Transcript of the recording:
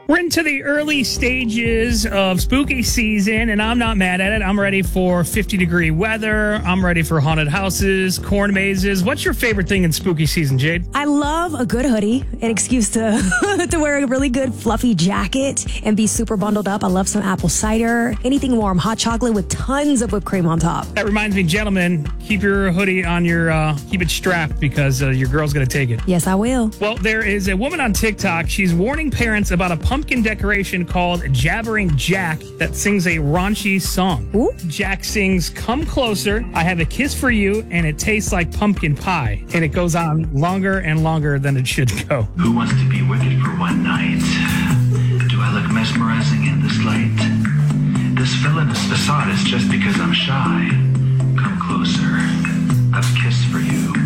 We're into the early stages of spooky season, and I'm not mad at it. I'm ready for 50-degree weather. I'm ready for haunted houses, corn mazes. What's your favorite thing in spooky season, Jade? I love a good hoodie, an excuse to to wear a really good fluffy jacket and be super bundled up. I love some apple cider, anything warm, hot chocolate with tons of whipped cream on top. That reminds me, gentlemen, keep your hoodie on keep it strapped because your girl's going to take it. Yes, I will. Well, there is a woman on TikTok. She's warning parents about a pumpkin decoration called Jabbering Jack that sings a raunchy song. Ooh. Jack sings, "Come closer, I have a kiss for you, and it tastes like pumpkin pie." And it goes on longer and longer than it should go. Who wants to be wicked for one night? Do I look mesmerizing in this light? This villainous facade is just because I'm shy. Come closer, I have a kiss for you.